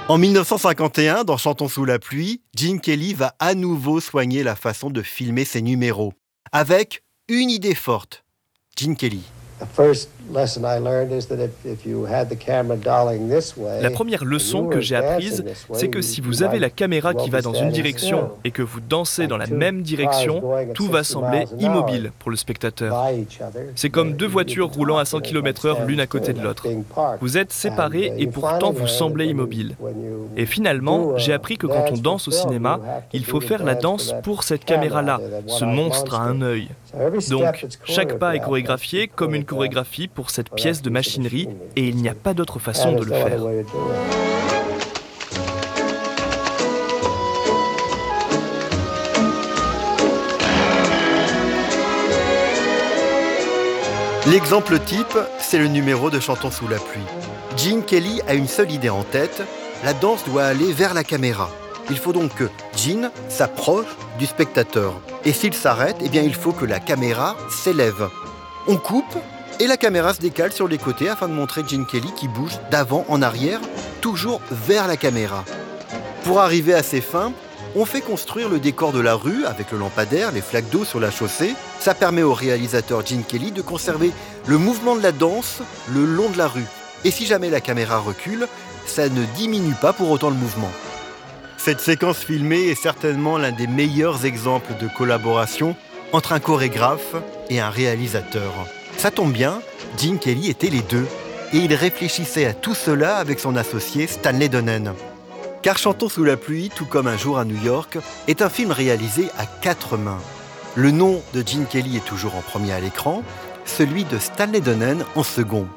En 1951, dans Chantons sous la pluie, Gene Kelly va à nouveau soigner la façon de filmer ses numéros, avec une idée forte. Gene Kelly. La première leçon que j'ai apprise, c'est que si vous avez la caméra qui va dans une direction et que vous dansez dans la même direction, tout va sembler immobile pour le spectateur. C'est comme deux voitures roulant à 100 km/h l'une à côté de l'autre. Vous êtes séparés et pourtant vous semblez immobile. Et finalement, j'ai appris que quand on danse au cinéma, il faut faire la danse pour cette caméra-là, ce monstre à un œil. Donc, chaque pas est chorégraphié comme une chorégraphie pour cette pièce de machinerie et il n'y a pas d'autre façon de le faire. L'exemple type, c'est le numéro de Chantons sous la pluie. Gene Kelly a une seule idée en tête, la danse doit aller vers la caméra. Il faut donc que Gene s'approche du spectateur. Et s'il s'arrête, eh bien il faut que la caméra s'élève. On coupe et la caméra se décale sur les côtés afin de montrer Gene Kelly qui bouge d'avant en arrière, toujours vers la caméra. Pour arriver à ces fins, on fait construire le décor de la rue avec le lampadaire, les flaques d'eau sur la chaussée. Ça permet au réalisateur Gene Kelly de conserver le mouvement de la danse le long de la rue. Et si jamais la caméra recule, ça ne diminue pas pour autant le mouvement. Cette séquence filmée est certainement l'un des meilleurs exemples de collaboration entre un chorégraphe et un réalisateur. Ça tombe bien, Gene Kelly était les deux. Et il réfléchissait à tout cela avec son associé Stanley Donen. Car Chantons sous la pluie, tout comme Un jour à New York, est un film réalisé à 4 mains. Le nom de Gene Kelly est toujours en premier à l'écran, celui de Stanley Donen en second.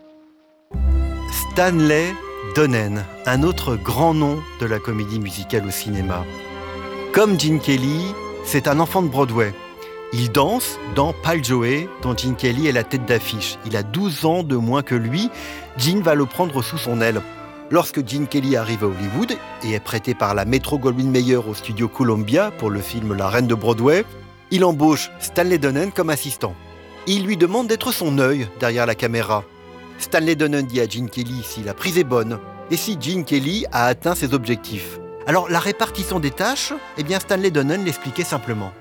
Stanley Donen, un autre grand nom de la comédie musicale au cinéma. Comme Gene Kelly, c'est un enfant de Broadway. Il danse dans Pal Joey, dont Gene Kelly est la tête d'affiche. Il a 12 ans de moins que lui. Gene va le prendre sous son aile. Lorsque Gene Kelly arrive à Hollywood et est prêté par la Metro-Goldwyn-Mayer au studio Columbia pour le film La Reine de Broadway, il embauche Stanley Donen comme assistant. Il lui demande d'être son œil derrière la caméra. Stanley Donen dit à Gene Kelly si la prise est bonne et si Gene Kelly a atteint ses objectifs. Alors la répartition des tâches, eh bien Stanley Donen l'expliquait simplement.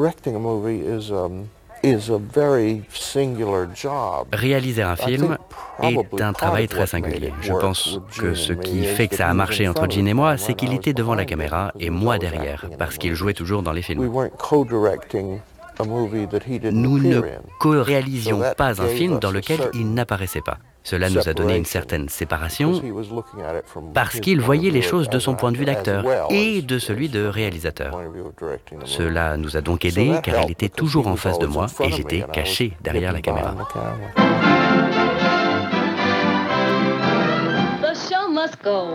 Réaliser un film est un travail très singulier. Je pense que ce qui fait que ça a marché entre Gene et moi, c'est qu'il était devant la caméra et moi derrière, parce qu'il jouait toujours dans les films. Nous ne co-réalisions pas un film dans lequel il n'apparaissait pas. Cela nous a donné une certaine séparation parce qu'il voyait les choses de son point de vue d'acteur et de celui de réalisateur. Cela nous a donc aidés car il était toujours en face de moi et j'étais caché derrière la caméra. The show must go.